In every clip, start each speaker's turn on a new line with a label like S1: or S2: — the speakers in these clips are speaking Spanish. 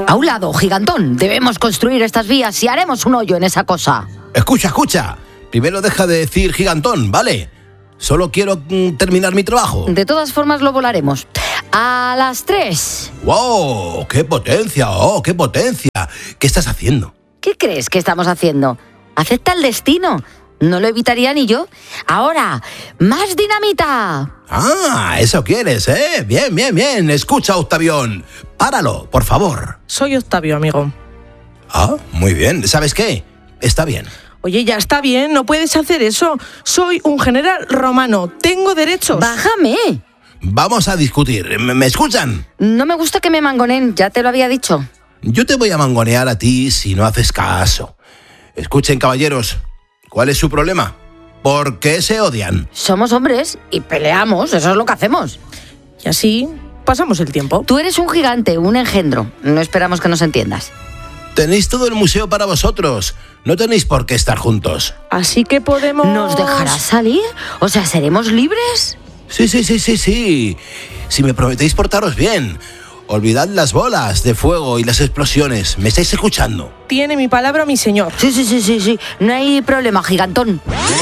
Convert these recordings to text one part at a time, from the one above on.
S1: A un lado, gigantón. Debemos construir estas vías y haremos un hoyo en esa cosa.
S2: Escucha. Primero deja de decir gigantón, ¿vale? Solo quiero terminar mi trabajo.
S1: De todas formas lo volaremos. A las 3.
S2: ¡Wow! ¡Qué potencia! ¡Oh, qué potencia! ¿Qué estás haciendo?
S1: ¿Qué crees que estamos haciendo? Acepta el destino. No lo evitaría ni yo. Ahora, más dinamita.
S2: Ah, eso quieres, ¿eh? Bien. Escucha, Octavión. Páralo, por favor.
S3: Soy Octavio, amigo.
S2: Ah, muy bien. ¿Sabes qué? Está bien.
S3: Oye, ya está bien, no puedes hacer eso. Soy un general romano, tengo derechos.
S1: Bájame.
S2: Vamos a discutir. ¿Me escuchan?
S1: No me gusta que me mangoneen, ya te lo había dicho.
S2: Yo te voy a mangonear a ti si no haces caso. Escuchen, caballeros. ¿Cuál es su problema? ¿Por qué se odian?
S1: Somos hombres y peleamos, eso es lo que hacemos.
S3: Y así pasamos el tiempo.
S1: Tú eres un gigante, un engendro. No esperamos que nos entiendas.
S2: Tenéis todo el museo para vosotros. No tenéis por qué estar juntos.
S3: Así que podemos...
S1: ¿Nos dejarás salir? O sea, ¿seremos libres?
S2: Sí. Si me prometéis portaros bien. Olvidad las bolas de fuego y las explosiones. ¿Me estáis escuchando?
S3: Tiene mi palabra, mi señor.
S1: Sí. No hay problema, gigantón.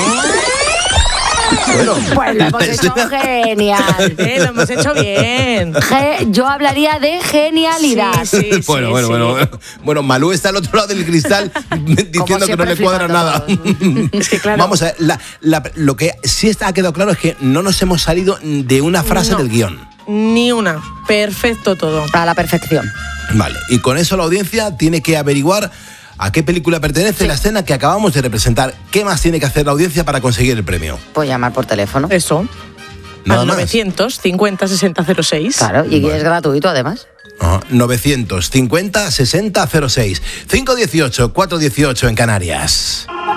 S2: Bueno,
S1: Pues lo hemos hecho genial.
S3: Lo hemos hecho bien.
S1: Yo hablaría de genialidad.
S3: Sí.
S2: Bueno, Malú está al otro lado del cristal diciendo que no le cuadra nada.
S3: Es que claro.
S2: Vamos a ver, lo que sí ha quedado claro es que no nos hemos salido de una frase del guión.
S3: Ni una. Perfecto todo.
S1: A la perfección.
S2: Vale, y con eso la audiencia tiene que averiguar a qué película pertenece la escena que acabamos de representar. ¿Qué más tiene que hacer la audiencia para conseguir el premio?
S1: Pues llamar por teléfono.
S3: Eso.
S2: Nada
S3: al
S2: más.
S3: 950 6006.
S1: Claro, y es gratuito además.
S2: 950 60 06. 518 418 en Canarias.